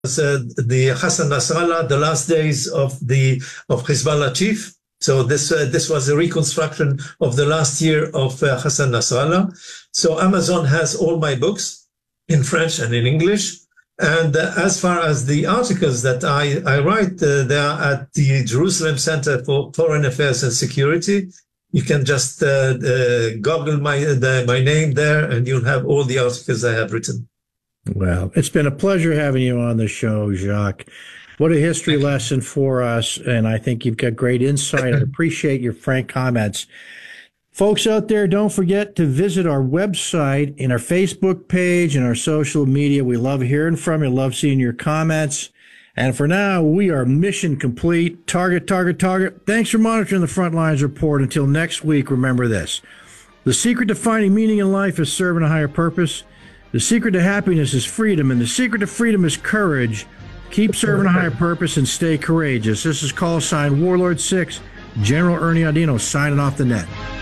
the Hassan Nasrallah, the last days of Hezbollah chief. So this was a reconstruction of the last year of Hassan Nasrallah. So Amazon has all my books in French and in English. And as far as the articles that I write, they are at the Jerusalem Center for Foreign Affairs and Security. You can just Google my name there, and you'll have all the articles I have written. Well, it's been a pleasure having you on the show, Jacques. What a history lesson for us, and I think you've got great insight. I appreciate your frank comments. Folks out there, don't forget to visit our website and our Facebook page and our social media. We love hearing from you, love seeing your comments. And for now, we are mission complete. Target, target, target. Thanks for monitoring the Frontlines Report. Until next week, remember this. The secret to finding meaning in life is serving a higher purpose. The secret to happiness is freedom, and the secret to freedom is courage. Keep serving a higher purpose and stay courageous. This is call sign Warlord 6, General Ernie Audino signing off the net.